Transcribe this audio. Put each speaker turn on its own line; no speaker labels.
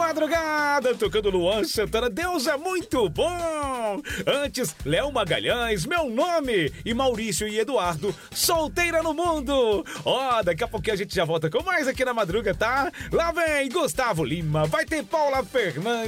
madrugada, tocando Luan Santana, Deus é muito bom. Antes, Léo Magalhães, Meu Nome, e Maurício e Eduardo, Solteira no Mundo. Ó, daqui a pouquinho a gente já volta com mais aqui na madruga, tá? Lá vem Gustavo Lima, vai ter Paula Fernandes.